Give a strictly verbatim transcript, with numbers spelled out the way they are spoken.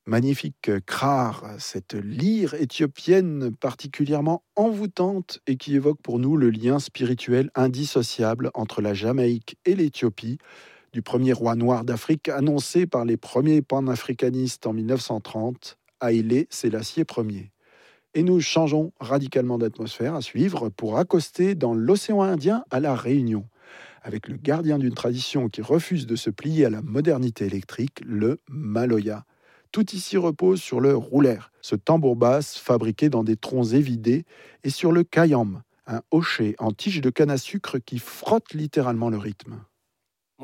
Magnifique Krar, cette lyre éthiopienne particulièrement envoûtante et qui évoque pour nous le lien spirituel indissociable entre la Jamaïque et l'Éthiopie, du premier roi noir d'Afrique annoncé par les premiers panafricanistes en mille neuf cent trente, Haïlé Sélassié Ier. Et nous changeons radicalement d'atmosphère à suivre pour accoster dans l'océan Indien à La Réunion, avec le gardien d'une tradition qui refuse de se plier à la modernité électrique, le Maloya. Tout ici repose sur le roulaire, ce tambour basse fabriqué dans des troncs évidés, et sur le kayam, un hochet en tige de canne à sucre qui frotte littéralement le rythme.